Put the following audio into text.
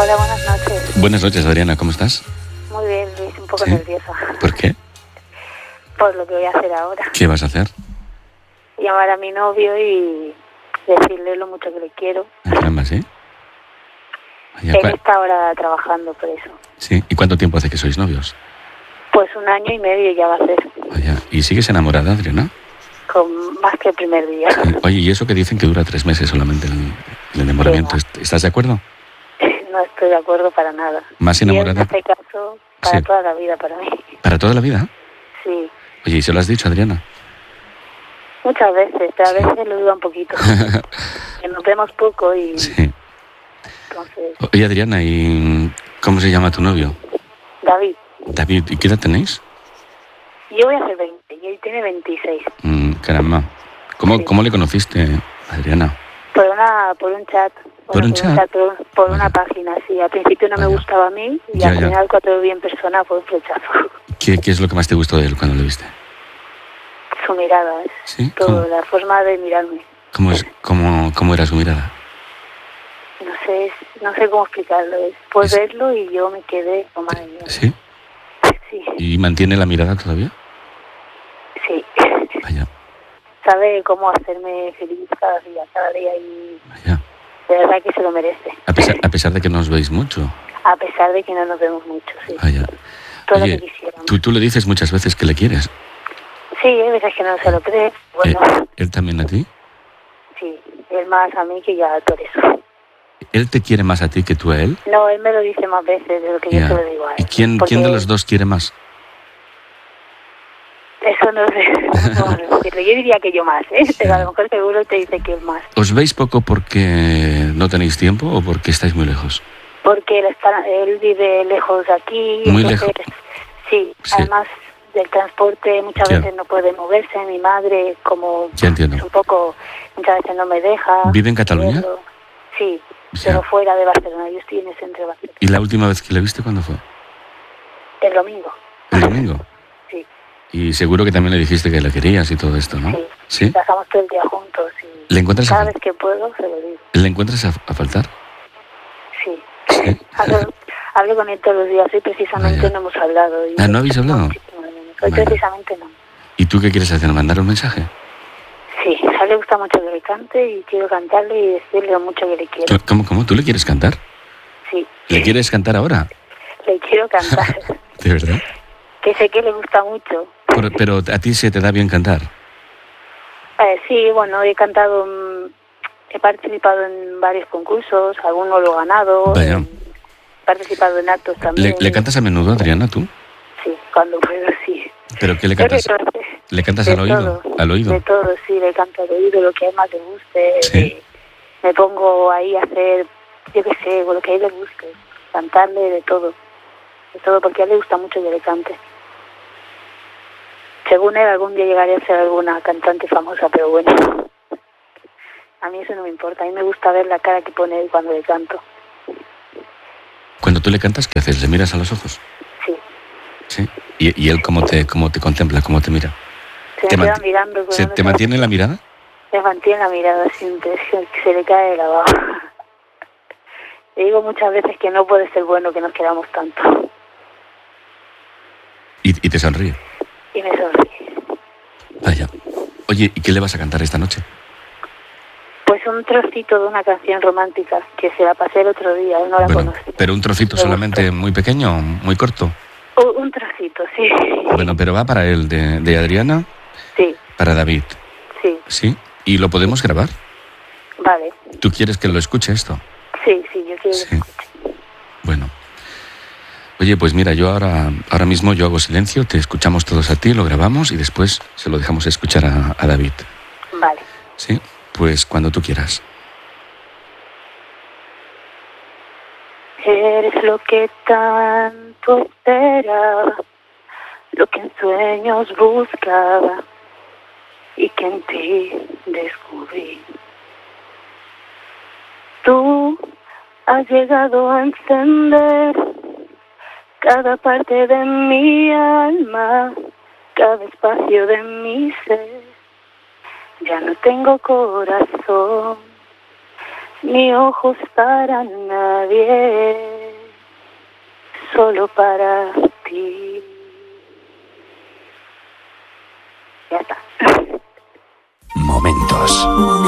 Hola, buenas noches. Buenas noches, Adriana, ¿cómo estás? Muy bien, Luis, un poco ¿Sí? nerviosa. ¿Por qué? Por lo que voy a hacer ahora. ¿Qué vas a hacer? Llamar a mi novio y decirle lo mucho que le quiero. Caramba, ¿sí? Vaya, Él está ahora trabajando por eso. ¿Sí? ¿Y cuánto tiempo hace que sois novios? Pues 1 año y medio ya va a ser. Vaya, ¿y sigues enamorada, Adriana? Con más que el primer día. Sí. Oye, ¿y eso que dicen que dura 3 meses solamente el enamoramiento? Sí, ¿Estás de acuerdo? no estoy de acuerdo para nada. ¿Más Y enamorada? en este caso, para Sí. toda la vida para mí. ¿Para toda la vida? Sí, Oye, ¿y se lo has dicho, Adriana? muchas veces, pero a Sí. veces lo duda un poquito. Que nos vemos poco y Sí. entonces... Oye, Adriana, ¿y cómo se llama tu novio? David, David, ¿y qué edad tenéis? yo voy a hacer 20 y él tiene 26. Caramba. ¿Cómo, Sí. ¿Cómo le conociste, Adriana? Por un chat. ¿Por un chat? Por Vaya. una página, sí. Al principio no me Vaya. gustaba a mí y Ya, al ya. final cuando lo vi en persona fue un flechazo. ¿Qué es lo que más te gustó de él cuando lo viste? Su mirada, es ¿Sí? todo, ¿Cómo? la forma de mirarme. ¿Cómo era su mirada? No sé cómo explicarlo. Es por Es- verlo y yo me quedé como madre mía. ¿Sí? Sí, ¿Y mantiene la mirada todavía? sí. Vaya, Sabe cómo hacerme feliz cada día y vaya. de verdad que se lo merece. A pesar de que no os veis mucho. A pesar de que no nos vemos mucho, sí. Vaya. Todo lo Oye, que quisiéramos. tú le dices muchas veces que le quieres. Sí, hay veces que no se lo cree. Bueno, ¿Él también a ti? sí, él más a mí que ya por eso. ¿Él te quiere más a ti que tú a él? No, él me lo dice más veces de lo que yo Ya. se lo digo a él. ¿Y quién de los dos quiere más? Eso no sé, no sé decirlo. Yo diría que yo más, ¿eh? Sí. Pero a lo mejor seguro te dice que él más. ¿Os veis poco porque no tenéis tiempo o porque estáis muy lejos? Porque él vive lejos de aquí. Muy entonces, lejos. Sí, Sí. además del transporte muchas Ya. veces no puede moverse. Mi madre, como Ya entiendo. es un poco, muchas veces no me deja. ¿Vive en Cataluña? verlo. Sí, Ya. pero fuera de Barcelona. Yo estoy en el centro de Barcelona. ¿Y la última vez que le viste cuándo fue? El domingo. ¿El domingo? Sí, Y seguro que también le dijiste que la querías y todo esto, ¿no? sí. ¿Sí? Pasamos todo el día juntos y ¿Le encuentras cada vez que puedo se lo digo. ¿Le encuentras a faltar? Sí. Sí. Hablo con él todos los días. Hoy precisamente Vaya. no hemos hablado. y ¿No habéis hablado? muchísimo de menos. Hoy Vaya. precisamente no. ¿Y tú qué quieres hacer? ¿Mandar un mensaje? Sí, a él le gusta mucho que le cante y quiero cantarle y decirle lo mucho que le quiero. ¿Cómo? ¿Tú le quieres cantar? Sí, ¿Le quieres cantar ahora? le quiero cantar. ¿De verdad? Que sé que le gusta mucho. Pero a ti se te da bien cantar. Sí, bueno, he cantado, he participado en varios concursos, algunos lo he ganado. Vaya. He participado en actos también. ¿Le cantas a menudo, Adriana, tú? Sí, cuando puedo, sí. ¿Pero qué le Creo que cantas? todo. ¿Le cantas De al oído? todo, ¿Al oído? De todo, sí, le canto al oído, lo que a él más le guste. Sí. Me pongo ahí a hacer, yo qué sé, lo que a él le guste. Cantarle de todo, porque a él le gusta mucho que le cante. Según él, algún día llegaré a ser alguna cantante famosa, pero bueno, a mí eso no me importa. A mí me gusta ver la cara que pone él cuando le canto. Cuando tú le cantas, ¿qué haces? ¿Le miras a los ojos? Sí, Sí. ¿Y él cómo te contempla, cómo te mira? se ¿Te me queda manti- mirando. ¿Te mantiene la mirada? Se mantiene la mirada siempre, se le cae la baba. Le digo muchas veces que no puede ser bueno que nos queramos tanto. Y te sonríe. Y me sonríe. Vaya. Oye, ¿y qué le vas a cantar esta noche? Pues un trocito de una canción romántica que se la pasé el otro día, él no la Bueno, conoce. pero un trocito Me solamente muy pequeño, muy corto. Un trocito, sí. Bueno, pero va para él, de Adriana, Sí, para David. sí, ¿Sí? ¿Y lo podemos grabar? vale. ¿Tú quieres que lo escuche esto? Sí, yo quiero Sí. que escuche. Bueno. Oye, pues mira, yo ahora mismo yo hago silencio, te escuchamos todos a ti, lo grabamos y después se lo dejamos escuchar a David. Vale. ¿Sí? Pues cuando tú quieras. Eres lo que tanto esperaba, lo que en sueños buscaba y que en ti descubrí. Tú has llegado a encender cada parte de mi alma, cada espacio de mi ser. Ya no tengo corazón ni ojos para nadie. solo para ti. Ya está. Momentos.